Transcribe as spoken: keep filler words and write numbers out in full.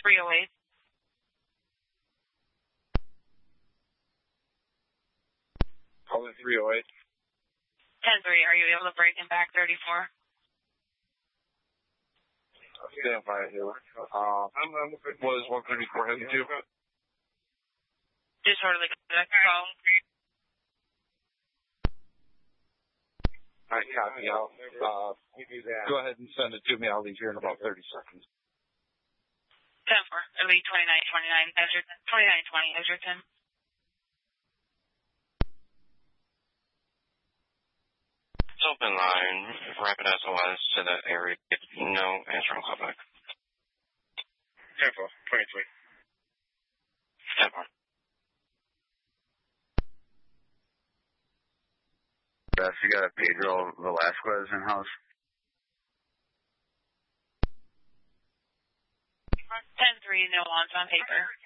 three oh eight. Calling three oh eight. ten three, are you able to break in back thirty-four? Stand by here. Uh, what is one thirty-four heading to? Disorderly conduct call. Alright, copy. I'll, uh, go ahead and send it to me. I'll leave here in about thirty seconds. ten four, Elite twenty-nine twenty-nine, Edgerton, twenty-nine twenty, Edgerton. It's open line, rapid S O S to that area. No answer on callback. ten four, twenty-three. ten four. Beth, you got a Pedro Velasquez in-house? ten three, no wants on paper.